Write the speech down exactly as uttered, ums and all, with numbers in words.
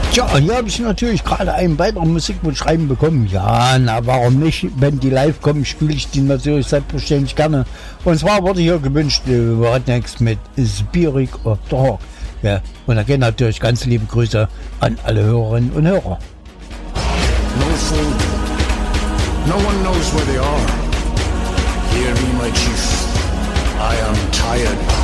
Tja, hier habe ich natürlich gerade einen weiteren Musikwunsch schreiben bekommen. Ja, na warum nicht? Wenn die live kommen, spiele ich die natürlich selbstverständlich gerne. Und zwar wurde hier gewünscht, äh, Rednecks mit Spirit of the Hawk. Ja, und da gehen natürlich ganz liebe Grüße an alle Hörerinnen und Hörer. No food. No one knows where they are. Hear me, my chief. I am tired.